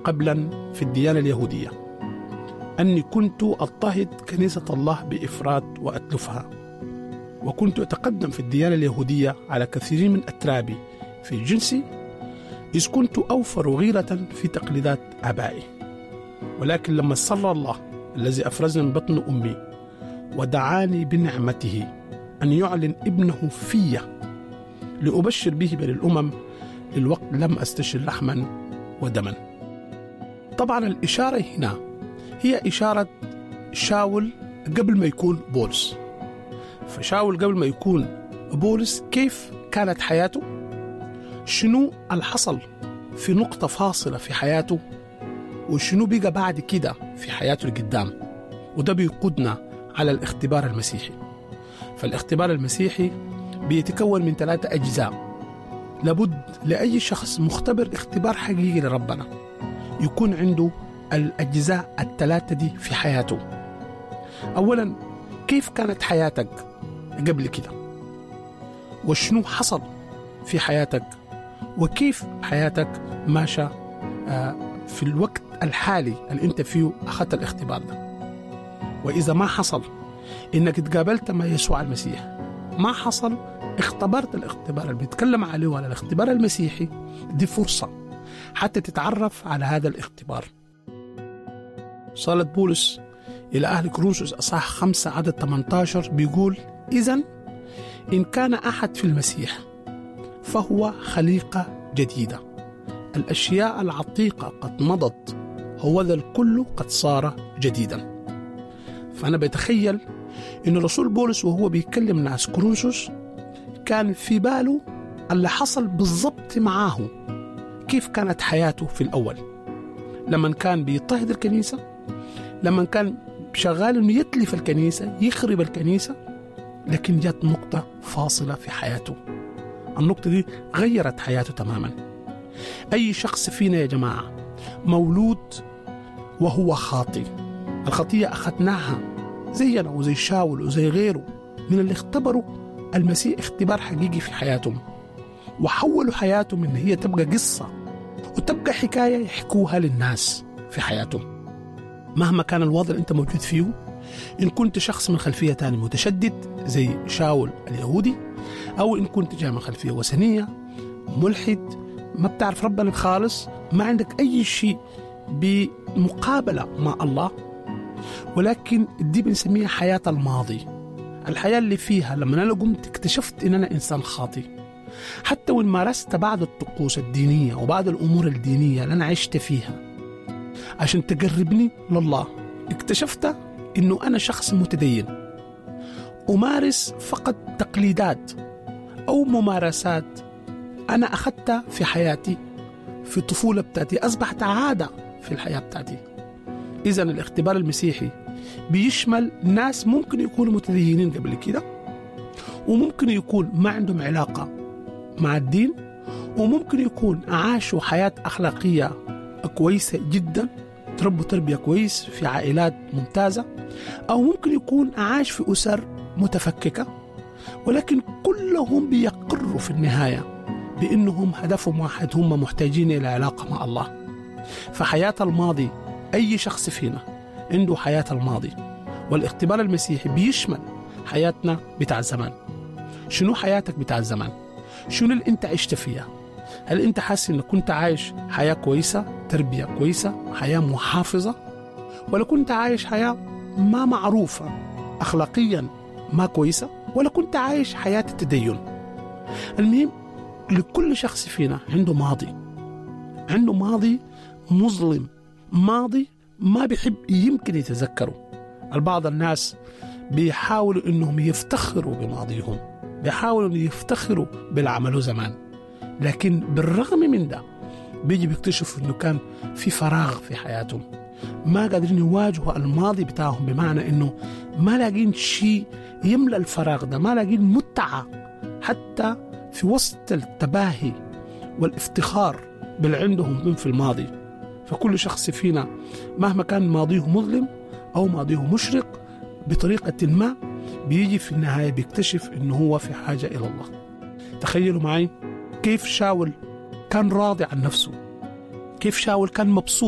قبلا في الديانة اليهودية أني كنت أضطهد كنيسة الله بإفراط وأتلفها، وكنت أتقدم في الديانة اليهودية على كثير من أترابي في جنسي، إذ كنت أوفر غيرة في تقليدات آبائي. ولكن لما صلى الله الذي أفرزني من بطن أمي ودعاني بنعمته أن يعلن ابنه في لأبشر به بين الأمم، للوقت لم أستشر لحما ودما. طبعا الإشارة هنا هي إشارة شاول قبل ما يكون بولس. فشاول قبل ما يكون بولس كيف كانت حياته، شنو الحصل في نقطة فاصلة في حياته، وشنو بقى بعد كده في حياته القدام. وده بيقودنا على الاختبار المسيحي. فالاختبار المسيحي بيتكون من 3 أجزاء. لابد لأي شخص مختبر اختبار حقيقي لربنا يكون عنده الأجزاء ال3 دي في حياته. أولا، كيف كانت حياتك قبل كده، وشنو حصل في حياتك، وكيف حياتك ماشى في الوقت الحالي اللي انت فيه أخذت الاختبار ده. وإذا ما حصل إنك تقابلت مع يسوع المسيح، ما حصل اختبرت الاختبار اللي بيتكلم عليه على الاختبار المسيحي، دي فرصة حتى تتعرف على هذا الاختبار. صالة بولس إلى أهل كورنثوس أصحاح 5 عدد 18 بيقول: إذن إن كان أحد في المسيح فهو خليقة جديدة، الأشياء العتيقة قد مضت، هوذا الكل قد صار جديدا. فأنا بتخيل إن الرسول بولس وهو بيكلم ناس كورنثوس كان في باله اللي حصل بالضبط معاه، كيف كانت حياته في الأول لما كان بيضطهد الكنيسة، لما كان شغال إنه يتلف الكنيسة، يخرب الكنيسة. لكن جات نقطة فاصلة في حياته، النقطة دي غيرت حياته تماما. أي شخص فينا يا جماعة مولود وهو خاطئ، الخطية أخذناها زينا وزي شاول وزي غيره من اللي اختبروا المسيح اختبار حقيقي في حياتهم، وحولوا حياتهم إن هي تبقى قصة وتبقى حكاية يحكوها للناس في حياتهم. مهما كان الوضع اللي أنت موجود فيه، إن كنت شخص من خلفية تاني متشدد زي شاول اليهودي، أو إن كنت جاي من خلفية وثنية ملحد ما بتعرف ربنا خالص، ما عندك أي شيء بمقابلة مع الله، ولكن دي بنسميها حياة الماضي، الحياة اللي فيها لما أنا قمت اكتشفت إن أنا إنسان خاطئ. حتى وإن مارست بعض الطقوس الدينية وبعض الأمور الدينية اللي أنا عشت فيها عشان تقربني لله، اكتشفت إنه أنا شخص متدين أمارس فقط تقليدات أو ممارسات أنا أخذتها في حياتي في الطفولة بتاعتي، أصبحت عادة في الحياة بتاعتي. إذن الاختبار المسيحي بيشمل ناس ممكن يكونوا متدينين قبل كده، وممكن يكون ما عندهم علاقة مع الدين، وممكن يكون عاشوا حياة أخلاقية كويسة جدا، تربوا تربية كويس في عائلات ممتازة، أو ممكن يكون عاش في أسر متفككة، ولكن كلهم بيقروا في النهاية بأنهم هدفهم واحد، هم محتاجين إلى علاقة مع الله. فحياة الماضي، أي شخص فينا عنده حياة الماضي، والاختبار المسيحي بيشمل حياتنا بتاع الزمان. شنو حياتك بتاع الزمان؟ شنو اللي انت عشت فيها؟ هل انت حاسس انك كنت عايش حياة كويسة، تربية كويسة، حياة محافظة، ولا كنت عايش حياة ما معروفة أخلاقيا ما كويسة، ولا كنت عايش حياة التدين؟ المهم لكل شخص فينا عنده ماضي، عنده ماضي مظلم، ماضي ما بيحب يمكن يتذكره. البعض الناس بيحاولوا انهم يفتخروا بماضيهم، بيحاولوا يفتخروا بالعملوا زمان، لكن بالرغم من ده بيجي بيكتشفوا انه كان في فراغ في حياتهم، ما قادرين يواجهوا الماضي بتاعهم، بمعنى انه ما لاقين شيء يملأ الفراغ ده، ما لاقين متعة حتى في وسط التباهي والافتخار باللي عندهم في الماضي. فكل شخص فينا مهما كان ماضيه مظلم أو ماضيه مشرق بطريقة ما، بيجي في النهاية بيكتشف إنه هو في حاجة إلى الله. تخيلوا معي كيف شاول كان راضي عن نفسه، كيف شاول كان مبسوط